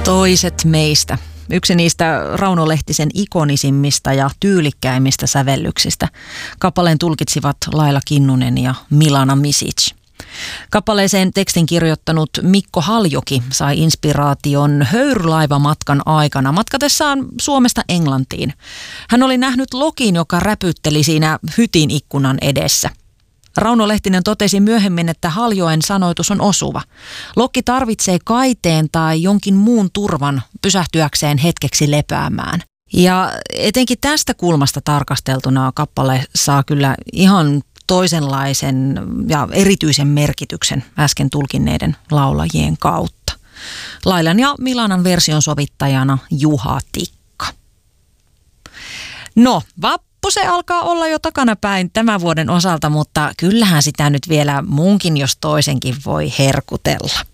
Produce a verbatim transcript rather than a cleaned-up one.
Toiset meistä. Yksi niistä Rauno Lehtisen ikonisimmista ja tyylikkäimmistä sävellyksistä. Kappaleen tulkitsivat Laila Kinnunen ja Milana Misic. Kappaleeseen tekstin kirjoittanut Mikko Haljoki sai inspiraation höyrylaivamatkan aikana matkatessaan Suomesta Englantiin. Hän oli nähnyt lokin, joka räpytteli siinä hytin ikkunan edessä. Rauno Lehtinen totesi myöhemmin, että Haljoen sanoitus on osuva. Lokki tarvitsee kaiteen tai jonkin muun turvan pysähtyäkseen hetkeksi lepäämään. Ja etenkin tästä kulmasta tarkasteltuna kappale saa kyllä ihan toisenlaisen ja erityisen merkityksen äsken tulkinneiden laulajien kautta. Lailan ja Milanan version sovittajana Juha Tikka. No, vappu se alkaa olla jo takanapäin tämän vuoden osalta, mutta kyllähän sitä nyt vielä muunkin jos toisenkin voi herkutella.